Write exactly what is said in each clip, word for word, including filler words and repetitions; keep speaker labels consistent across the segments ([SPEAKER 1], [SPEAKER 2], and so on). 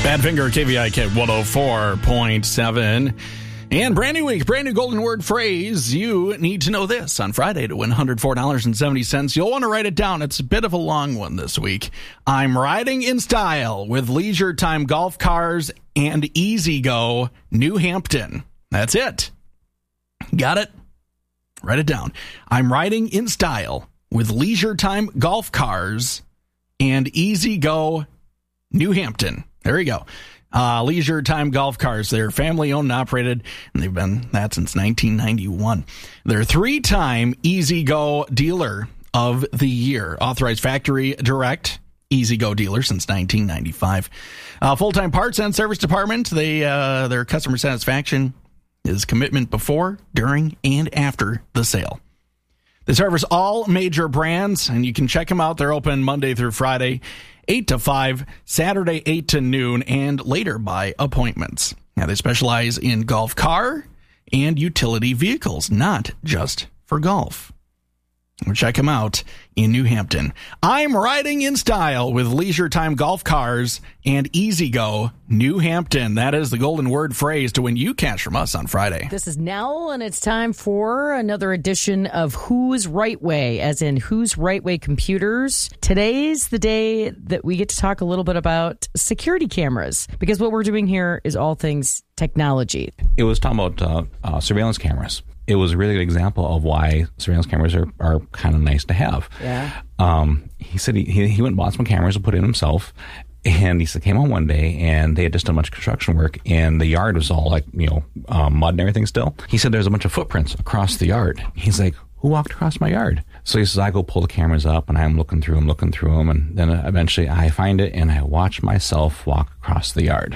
[SPEAKER 1] Badfinger, K V I K one oh four point seven. And brand new week, brand new golden word phrase. You need to know this on Friday to win one hundred four dollars and seventy cents. You'll want to write it down. It's a bit of a long one this week. I'm riding in style with Leisure Time Golf Cars and Easy Go New Hampton. That's it. Got it? Write it down. I'm riding in style with Leisure Time Golf Cars and Easy Go New Hampton. There you go. Uh, Leisure Time Golf Cars. They're family owned and operated, and they've been that since nineteen ninety-one. They're three-time Easy Go Dealer of the Year. Authorized factory direct Easy Go dealer since nineteen ninety-five. Uh, full-time parts and service department. They uh, their customer satisfaction is commitment before, during, and after the sale. They service all major brands, and you can check them out. They're open Monday through Friday, eight to five, Saturday, eight to noon, and later by appointments. Now, they specialize in golf car and utility vehicles, not just for golf. Check them out in New Hampton. I'm riding in style with Leisure Time Golf Cars and Easy Go New Hampton. That is the golden word phrase to win you cash from us on Friday.
[SPEAKER 2] This is Nell, and it's time for another edition of Who's Right Way, as in Who's Right Way Computers. Today's the day that we get to talk a little bit about security cameras, because what we're doing here is all things technology.
[SPEAKER 3] It was talking about uh, uh, surveillance cameras. It was a really good example of why surveillance cameras are, are kind of nice to have.
[SPEAKER 2] Yeah.
[SPEAKER 3] Um, he said he, he went and bought some cameras and put in himself. And he said, came on one day and they had just done a bunch of construction work and the yard was all like, you know, um, mud and everything still. He said there's a bunch of footprints across the yard. He's like, who walked across my yard? So he says, I go pull the cameras up and I'm looking through them, looking through them. And then eventually I find it and I watch myself walk across the yard.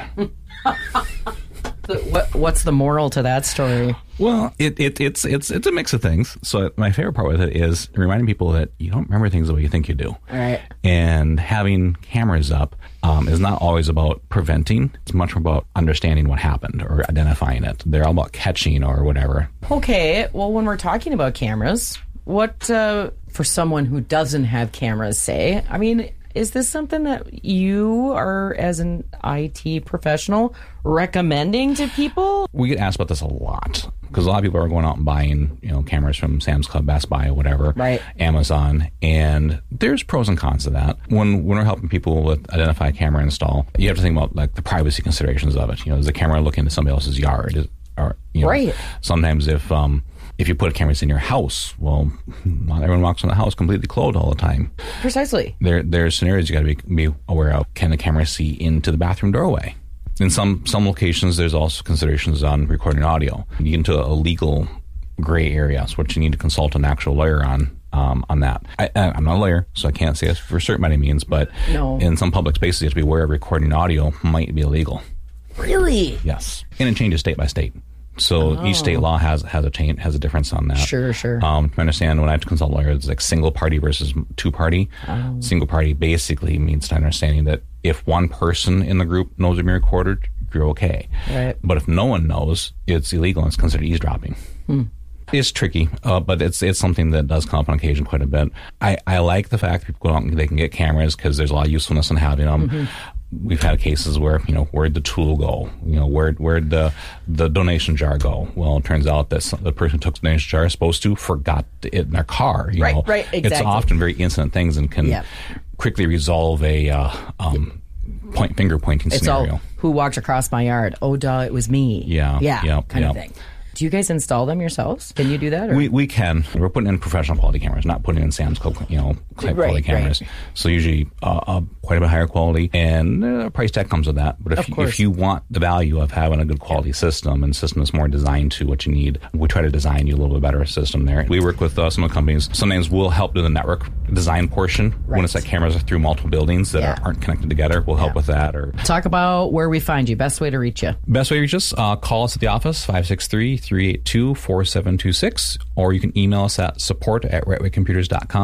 [SPEAKER 2] What, what's the moral to that story?
[SPEAKER 3] Well, it, it it's it's it's a mix of things. So my favorite part with it is reminding people that you don't remember things the way you think you do.
[SPEAKER 2] All right.
[SPEAKER 3] And having cameras up um, is not always about preventing. It's much more about understanding what happened or identifying it. They're all about catching or whatever.
[SPEAKER 2] Okay. Well, when we're talking about cameras, what uh, for someone who doesn't have cameras, say, I mean, is this something that you are, as an I T professional, recommending to people?
[SPEAKER 3] We get asked about this a lot because a lot of people are going out and buying, you know, cameras from Sam's Club, Best Buy, whatever,
[SPEAKER 2] right.
[SPEAKER 3] Amazon, and there's pros and cons to that. When when we're helping people with identify a camera install, you have to think about like the privacy considerations of it. You know, is the camera looking into somebody else's yard? Is, or you know,
[SPEAKER 2] right.
[SPEAKER 3] Sometimes if um, if you put cameras in your house, well, not everyone walks in the house completely clothed all the time. Precisely. There, there's scenarios you got to be, be aware of. Can the camera see into the bathroom doorway? In some some locations, there's also considerations on recording audio. You get into a legal gray area, so what you need to consult an actual lawyer on. Um, on that. I, I'm not a lawyer, so I can't say this for certain by any means, but
[SPEAKER 2] no.
[SPEAKER 3] In some public spaces, you have to be aware of recording audio might be illegal.
[SPEAKER 2] Really?
[SPEAKER 3] Yes. And it changes state by state. So oh. each state law has has a change, has a difference on that.
[SPEAKER 2] Sure, sure.
[SPEAKER 3] Um, to understand, when I have to consult lawyers, it's like single party versus two party. Oh. Single party basically means to understanding that if one person in the group knows it being recorded, you're okay.
[SPEAKER 2] Right.
[SPEAKER 3] But if no one knows, it's illegal and it's considered eavesdropping.
[SPEAKER 2] Hmm.
[SPEAKER 3] It's tricky, uh, but it's it's something that does come up on occasion quite a bit. I, I like the fact that people go out and they can get cameras because there's a lot of usefulness in having them. Mm-hmm. We've had cases where, you know, where'd the tool go? You know, where where'd the the donation jar go? Well, it turns out that some, the person who took the donation jar is supposed to forgot it in their car. You
[SPEAKER 2] right,
[SPEAKER 3] know?
[SPEAKER 2] right, exactly.
[SPEAKER 3] It's often very incident things and can yep. quickly resolve a uh, um, point finger pointing
[SPEAKER 2] it's
[SPEAKER 3] scenario.
[SPEAKER 2] All, who walked across my yard? Oh, duh, it was me.
[SPEAKER 3] Yeah,
[SPEAKER 2] yeah,
[SPEAKER 3] yeah
[SPEAKER 2] kind
[SPEAKER 3] yeah.
[SPEAKER 2] of thing. Do you guys install them yourselves? Can you do that? Or?
[SPEAKER 3] We we can. We're putting in professional quality cameras, not putting in Sam's Club, you know, type
[SPEAKER 2] right,
[SPEAKER 3] quality cameras.
[SPEAKER 2] Right.
[SPEAKER 3] So usually uh, uh, quite a bit higher quality, and uh, a price tag comes with that. But if you, if you want the value of having a good quality system and system that's more designed to what you need, we try to design you a little bit better system there. We work with uh, some of the companies. Sometimes we'll help do the network design portion
[SPEAKER 2] right.
[SPEAKER 3] when it's like cameras are through multiple buildings that
[SPEAKER 2] yeah.
[SPEAKER 3] are, aren't connected together. We'll help
[SPEAKER 2] yeah.
[SPEAKER 3] with that. Or
[SPEAKER 2] talk about where we find you. Best way to reach you.
[SPEAKER 3] Best way to reach us, uh, call us at the office, five six three, three eight two, four seven two six, or you can email us at support at rightwaycomputers dot com,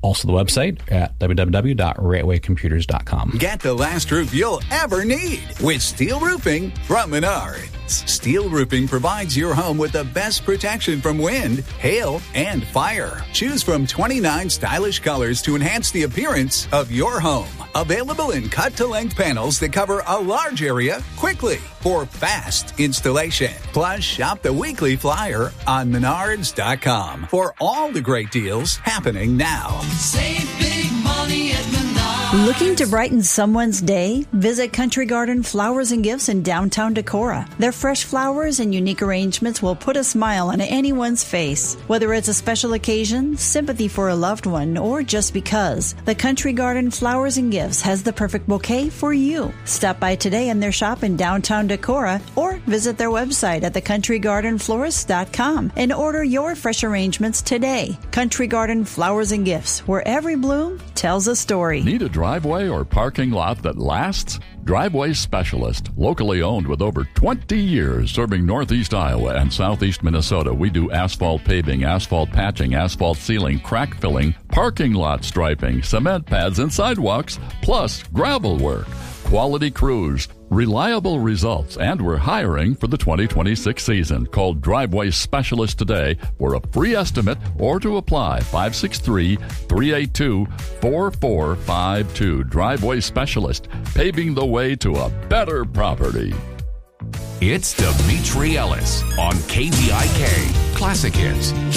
[SPEAKER 3] Also, the website at w w w dot rightway computers dot com.
[SPEAKER 4] Get the last roof you'll ever need with steel roofing from Menards. Steel roofing provides your home with the best protection from wind, hail, and fire. Choose from twenty-nine stylish colors to enhance the appearance of your home. Available in cut-to-length panels that cover a large area quickly for fast installation. Plus, shop the weekly flyer on menards dot com for all the great deals happening now.
[SPEAKER 5] Save big money at Menards.
[SPEAKER 6] Looking to brighten someone's day? Visit Country Garden Flowers and Gifts in downtown Decorah. Their fresh flowers and unique arrangements will put a smile on anyone's face. Whether it's a special occasion, sympathy for a loved one, or just because, the Country Garden Flowers and Gifts has the perfect bouquet for you. Stop by today in their shop in downtown Decorah or visit their website at the country garden florist dot com and order your fresh arrangements today. Country Garden Flowers and Gifts, where every bloom tells a story.
[SPEAKER 7] Need a driveway or parking lot that lasts? Driveway Specialist, locally owned with over twenty years serving Northeast Iowa and Southeast Minnesota. We do asphalt paving, asphalt patching, asphalt sealing, crack filling, parking lot striping, cement pads and sidewalks, plus gravel work. Quality crews, reliable results, and we're hiring for the twenty twenty-six season. Call Driveway Specialist today for a free estimate or to apply five six three, three eight two, four four five two. Driveway Specialist, paving the way to a better property.
[SPEAKER 8] It's Dimitri Ellis on K V I K Classic Hits.